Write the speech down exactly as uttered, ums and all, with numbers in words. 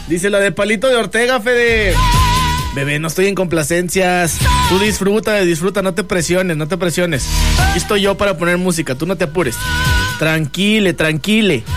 Dice la de Palito de Ortega, Fede. Bebé, no estoy en complacencias. Tú disfruta, disfruta, no te presiones, no te presiones. Aquí estoy yo para poner música, tú no te apures. Tranquile, tranquile.